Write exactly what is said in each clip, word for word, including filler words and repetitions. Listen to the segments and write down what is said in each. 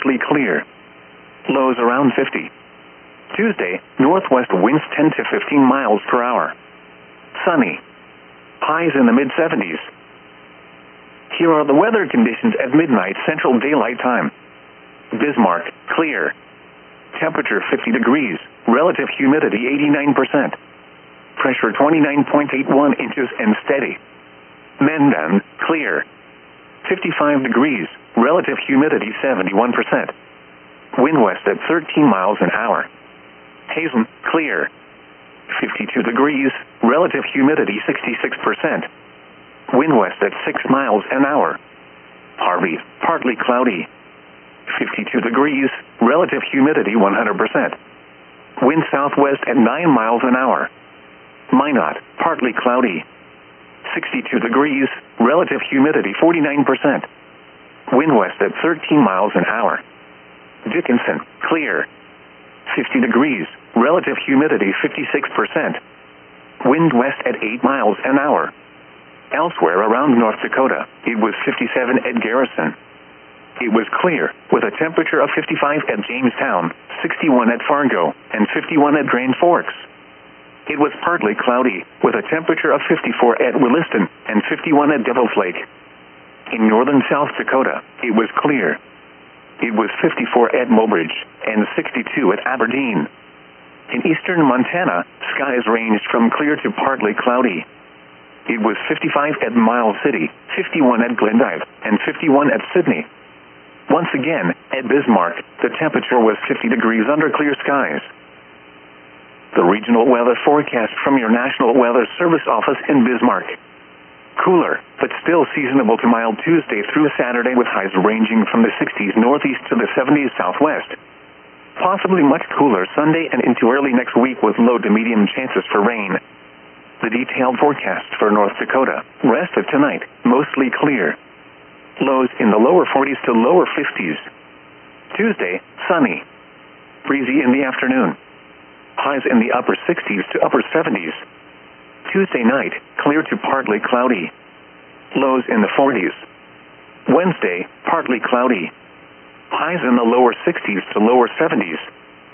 mostly clear. Lows around fifty. Tuesday, northwest winds ten to fifteen miles per hour. Sunny. Highs in the mid seventies. Here are the weather conditions at midnight Central Daylight Time. Bismarck, clear. Temperature fifty degrees, relative humidity eighty-nine percent. Pressure twenty-nine point eight one inches and steady. Mendon, clear. fifty-five degrees, relative humidity seventy-one percent. Wind west at thirteen miles an hour. Hazen, clear. fifty-two degrees, relative humidity sixty-six percent. Wind west at six miles an hour. Harvey, partly cloudy. fifty-two degrees, relative humidity one hundred percent. Wind southwest at nine miles an hour. Minot, partly cloudy. sixty-two degrees, relative humidity forty-nine percent. Wind west at thirteen miles an hour. Dickinson, clear. fifty degrees, relative humidity fifty-six percent. Wind west at eight miles an hour. Elsewhere around North Dakota, it was fifty-seven at Garrison. It was clear, with a temperature of fifty-five at Jamestown, sixty-one at Fargo, and fifty-one at Grand Forks. It was partly cloudy, with a temperature of fifty-four at Williston, and fifty-one at Devil's Lake. In northern South Dakota, it was clear. It was fifty-four at Mobridge, and sixty-two at Aberdeen. In eastern Montana, skies ranged from clear to partly cloudy. It was fifty-five at Miles City, fifty-one at Glendive, and fifty-one at Sydney. Once again, at Bismarck, the temperature was fifty degrees under clear skies. The regional weather forecast from your National Weather Service office in Bismarck. Cooler, but still seasonable to mild Tuesday through Saturday with highs ranging from the sixties northeast to the seventies southwest. Possibly much cooler Sunday and into early next week with low to medium chances for rain. The detailed forecast for North Dakota. Rest of tonight, mostly clear. Lows in the lower forties to lower fifties. Tuesday, sunny. Breezy in the afternoon. Highs in the upper sixties to upper seventies. Tuesday night, clear to partly cloudy. Lows in the forties. Wednesday, partly cloudy. Highs in the lower sixties to lower seventies.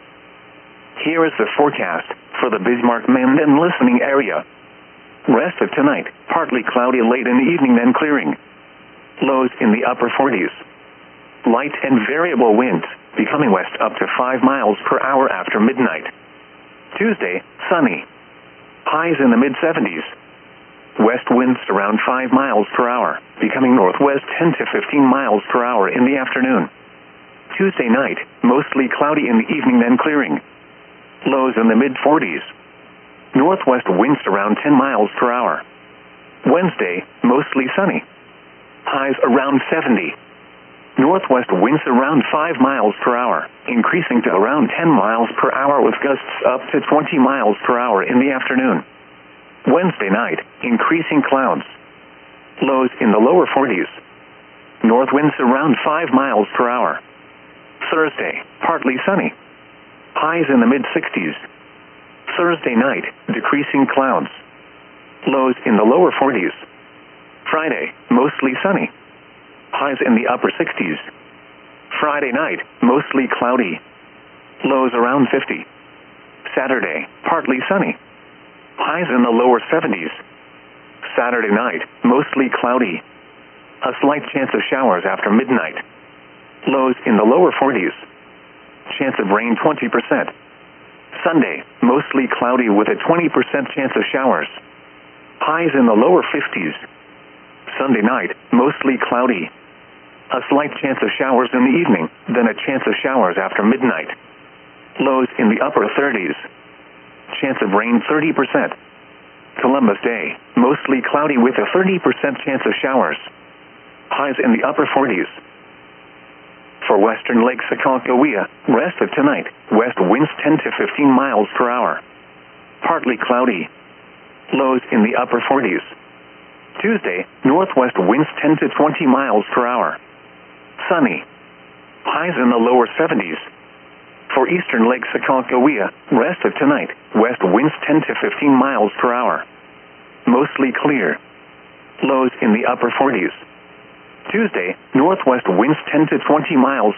Here is the forecast for the Bismarck-Mendon listening area. Rest of tonight, partly cloudy late in the evening, then clearing. Lows in the upper forties. Light and variable winds, becoming west up to five miles per hour after midnight. Tuesday, sunny. Highs in the mid seventies. West winds around five miles per hour, becoming northwest ten to fifteen miles per hour in the afternoon. Tuesday night, mostly cloudy in the evening, then clearing. Lows in the mid forties. Northwest winds around ten miles per hour. Wednesday, mostly sunny. Highs around seventy. Northwest winds around five miles per hour, increasing to around ten miles per hour with gusts up to twenty miles per hour in the afternoon. Wednesday night, increasing clouds. Lows in the lower forties. North winds around five miles per hour. Thursday, partly sunny. Highs in the mid sixties. Thursday night, decreasing clouds. Lows in the lower forties. Friday, mostly sunny. Highs in the upper sixties. Friday night, mostly cloudy. Lows around fifty. Saturday, partly sunny. Highs in the lower seventies. Saturday night, mostly cloudy. A slight chance of showers after midnight. Lows in the lower forties. Chance of rain twenty percent. Sunday, mostly cloudy with a twenty percent chance of showers. Highs in the lower fifties. Sunday night, mostly cloudy. A slight chance of showers in the evening, then a chance of showers after midnight. Lows in the upper thirties. Chance of rain thirty percent. Columbus Day, mostly cloudy with a thirty percent chance of showers. Highs in the upper forties. For western Lake Sakakawea, rest of tonight, west winds ten to fifteen miles per hour. Partly cloudy. Lows in the upper forties. Tuesday, northwest winds ten to twenty miles per hour. Sunny. Highs in the lower seventies. For eastern Lake Sakakawea, rest of tonight, west winds ten to fifteen miles per hour. Mostly clear. Lows in the upper forties. Tuesday, northwest winds ten to twenty miles